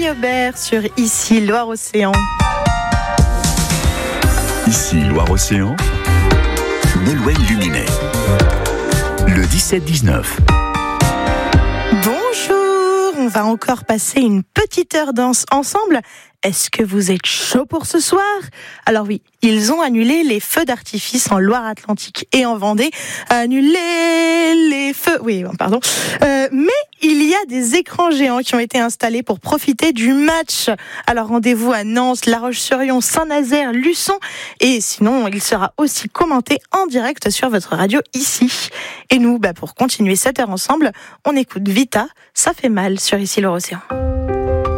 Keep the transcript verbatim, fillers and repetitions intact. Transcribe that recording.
Aubert sur Ici Loire-Océan. Ici Loire-Océan, Nolwenn Luminet. Le dix-sept dix-neuf. Bonjour, on va encore passer une petite heure danse ensemble. Est-ce que vous êtes chaud pour ce soir ? Alors oui, ils ont annulé les feux d'artifice en Loire-Atlantique et en Vendée. Annulé les feux... Oui, pardon. Euh, mais il y a des écrans géants qui ont été installés pour profiter du match. Alors rendez-vous à Nantes, La Roche-sur-Yon, Saint-Nazaire, Luçon. Et sinon, il sera aussi commenté en direct sur votre radio ici. Et nous, bah, pour continuer cette heure ensemble, on écoute Vita, ça fait mal sur Ici Loire-Océan.